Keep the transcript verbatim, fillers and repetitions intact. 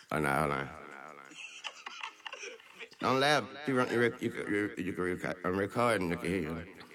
Oh, no, hold on. Don't laugh. You, run, you, rec- you, can- you, you can record. I'm recording. You can hear you.